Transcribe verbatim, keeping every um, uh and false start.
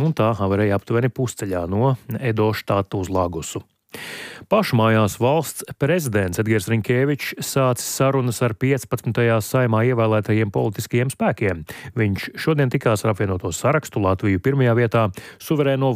un tā avarēja aptuveni pusceļā no Edo štata uz Lagusu. Pašmājās valsts prezidents Edgars Rinkēvičs sācis sarunas ar piecpadsmitajā saimā ievēlētajiem politiskajiem spēkiem. Viņš šodien tikās ar apvienoto sarakstu, Latviju pirmajā vietā, suverēno